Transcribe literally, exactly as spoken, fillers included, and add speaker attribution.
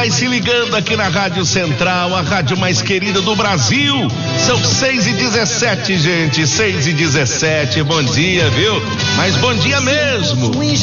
Speaker 1: vai se ligando aqui na Rádio Central, a rádio mais querida do Brasil. São seis e dezessete, gente, seis e dezessete. Bom dia, viu? Mas bom dia mesmo.